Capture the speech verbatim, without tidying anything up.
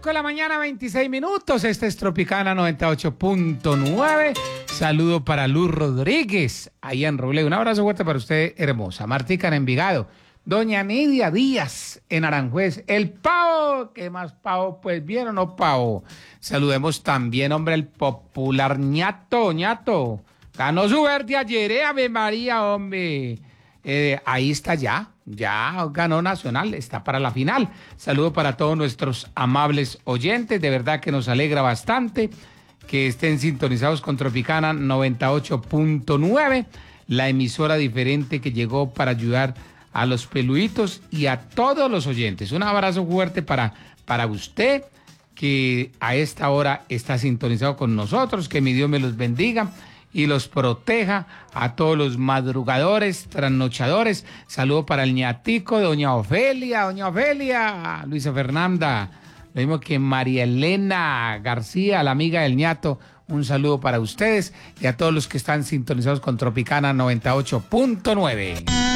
cinco de la mañana, veintiséis minutos. Este es Tropicana noventa y ocho punto nueve. Saludo para Luz Rodríguez, ahí en Robledo. Un abrazo fuerte para usted, hermosa. Martica en Envigado. Doña Nidia Díaz en Aranjuez. El pavo. ¿Qué más pavo? Pues bien o no pavo. Saludemos también, hombre, el popular ñato, ñato. Ganó su verde ayer, eh, Ave María, hombre. Eh, ahí está ya. Ya ganó Nacional, está para la final. Saludo para todos nuestros amables oyentes, de verdad que nos alegra bastante que estén sintonizados con Tropicana noventa y ocho punto nueve, la emisora diferente que llegó para ayudar a los peluditos y a todos los oyentes. Un abrazo fuerte para, para usted, que a esta hora está sintonizado con nosotros, que mi Dios me los bendiga y los proteja a todos los madrugadores, trasnochadores. Saludo para el ñatico de doña Ofelia, doña Ofelia, Luisa Fernanda, lo mismo que María Elena García, la amiga del ñato. Un saludo para ustedes y a todos los que están sintonizados con Tropicana noventa y ocho punto nueve.